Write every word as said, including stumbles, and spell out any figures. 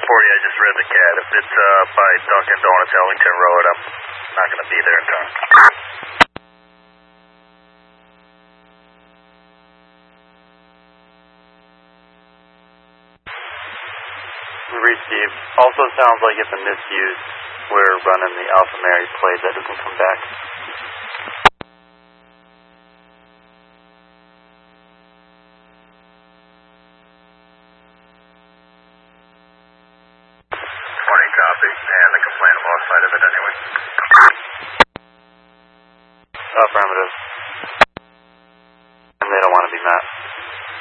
forty, I just read the cat. If it's uh, by Dunkin' Donuts, Ellington Road, I'm not going to be there in time. We received. Also sounds like it's a misuse. We're running the Alpha Mary play that doesn't come back. twenty copy, and the complaint lost sight of it anyway. Affirmative.